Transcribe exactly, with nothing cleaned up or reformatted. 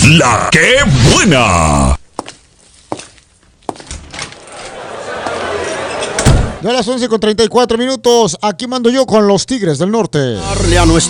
La que buena. De las once con treinta y cuatro minutos, aquí mando yo con los Tigres del Norte.